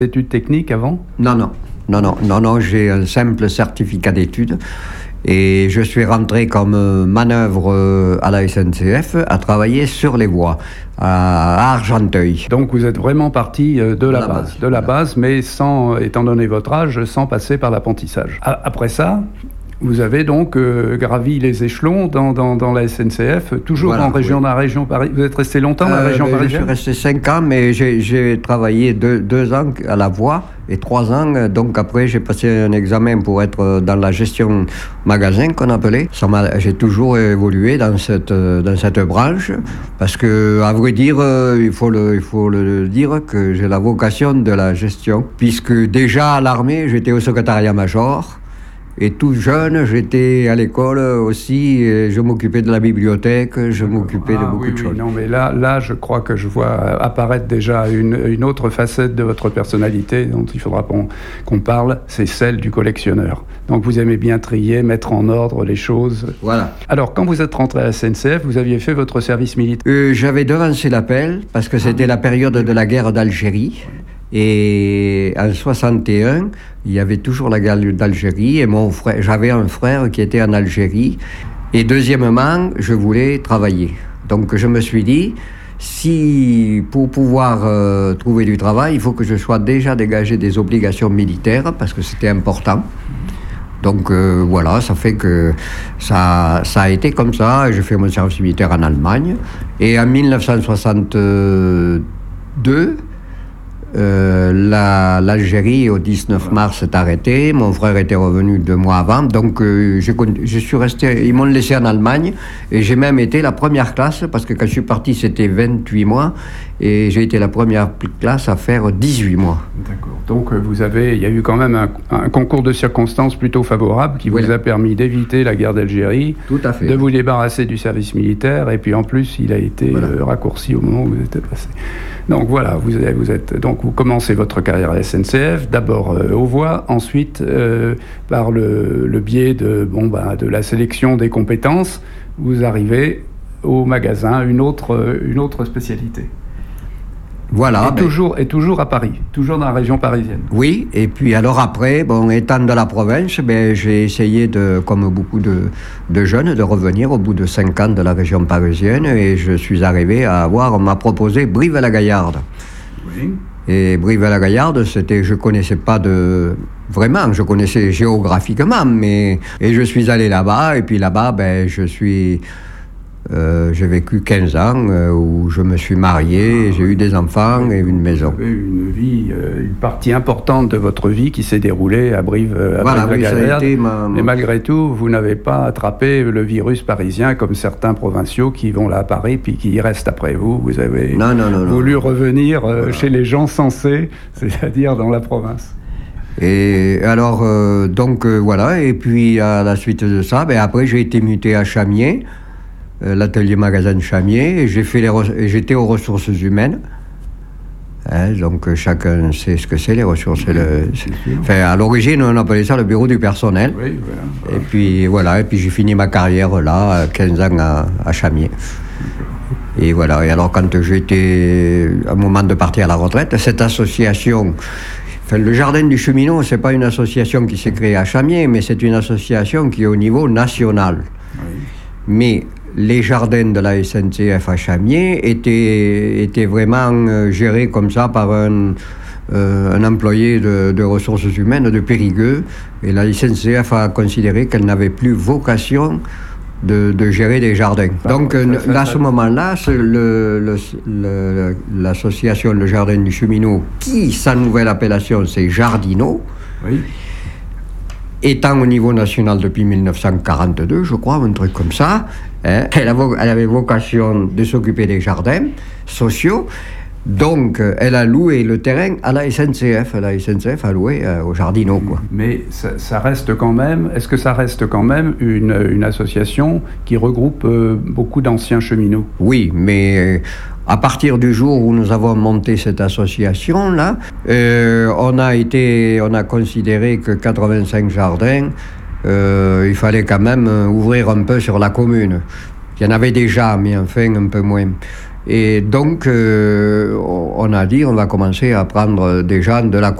Études techniques avant? Non, j'ai un simple certificat d'études. Et je suis rentré comme manœuvre à la SNCF à travailler sur les voies, à Argenteuil. Donc vous êtes vraiment parti de la base, mais sans, étant donné votre âge, sans passer par l'apprentissage. Après ça, vous avez donc gravi les échelons dans la SNCF, toujours dans la région Paris. Vous êtes resté longtemps dans la région parisienne? Je suis resté 5 ans, mais j'ai travaillé 2 ans à la voie et 3 ans. Donc après, j'ai passé un examen pour être dans la gestion magasin, qu'on appelait. J'ai toujours évolué dans cette branche, parce que, à vrai dire, il faut le dire, que j'ai la vocation de la gestion, puisque déjà à l'armée, j'étais au secrétariat-major. Et tout jeune, j'étais à l'école aussi, et je m'occupais de la bibliothèque, je m'occupais de beaucoup de choses. Non, mais là, je crois que je vois apparaître déjà une autre facette de votre personnalité dont il faudra qu'on parle, c'est celle du collectionneur. Donc vous aimez bien trier, mettre en ordre les choses. Voilà. Alors, quand vous êtes rentré à la SNCF, vous aviez fait votre service militaire? J'avais devancé l'appel, parce que c'était la période de la guerre d'Algérie. Et en 61, il y avait toujours la guerre d'Algérie, et j'avais un frère qui était en Algérie. Et deuxièmement, je voulais travailler. Donc je me suis dit, si pour pouvoir trouver du travail, il faut que je sois déjà dégagé des obligations militaires, parce que c'était important. Donc voilà, ça fait que ça a été comme ça. J'ai fait mon service militaire en Allemagne. Et en 1962, l'Algérie au 19 mars s'est arrêtée. Mon frère était revenu 2 mois avant, donc je suis resté. Ils m'ont laissé en Allemagne et j'ai même été la première classe, parce que quand je suis parti c'était 28 mois et j'ai été la première classe à faire 18 mois. D'accord. Donc il y a eu quand même un concours de circonstances plutôt favorable qui vous a permis d'éviter la guerre d'Algérie, tout à fait, de vous débarrasser du service militaire, et puis en plus il a été raccourci au moment où vous êtes passé. Donc voilà, vous commencez votre carrière à la SNCF, d'abord aux voies, ensuite par le biais de la sélection des compétences, vous arrivez au magasin, une autre spécialité. Voilà. Et toujours à Paris, toujours dans la région parisienne. Oui, et puis alors après, étant de la province, j'ai essayé, comme beaucoup de jeunes, de revenir au bout de 5 ans de la région parisienne, et je suis arrivé on m'a proposé Brive-la-Gaillarde. Oui. Et Brive-la-Gaillarde, je connaissais pas vraiment, je connaissais géographiquement, et je suis allé là-bas, et puis là-bas, j'ai vécu 15 ans où je me suis marié, j'ai eu des enfants et une maison. Vous avez une vie, une partie importante de votre vie qui s'est déroulée à Brive-la-Gaillarde. Mais malgré tout, vous n'avez pas attrapé le virus parisien comme certains provinciaux qui vont là à Paris puis qui y restent après vous. Vous avez voulu revenir chez les gens sensés, c'est-à-dire dans la province. Et alors, voilà. Et puis à la suite de ça, après j'ai été muté à Chamiers, l'atelier magasin de Chamiers, et j'étais aux ressources humaines. Donc chacun sait ce que c'est, les ressources. À l'origine, on appelait ça le bureau du personnel. Oui, voilà. Et puis j'ai fini ma carrière là, 15 ans à Chamiers. Et voilà. Et alors quand j'étais au moment de partir à la retraite, cette association, le Jardin du Cheminot, c'est pas une association qui s'est créée à Chamiers, mais c'est une association qui est au niveau national. Oui. Mais les jardins de la SNCF à Chamiers étaient vraiment gérés comme ça par un employé de ressources humaines de Périgueux. Et la SNCF a considéré qu'elle n'avait plus vocation de gérer des jardins. Donc à ce moment-là, l'association Le Jardin du Cheminot, qui, sa nouvelle appellation, c'est Jardinot, étant au niveau national depuis 1942, je crois, un truc comme ça, elle avait vocation de s'occuper des jardins sociaux. Donc, elle a loué le terrain à la SNCF. La SNCF a loué au Jardinot, quoi. Mais ça reste quand même... Est-ce que ça reste quand même une association qui regroupe beaucoup d'anciens cheminots? Oui, mais à partir du jour où nous avons monté cette association-là, on a considéré que 85 jardins, il fallait quand même ouvrir un peu sur la commune. Il y en avait déjà, mais enfin un peu moins. Et donc, on a dit, on va commencer à prendre des gens de la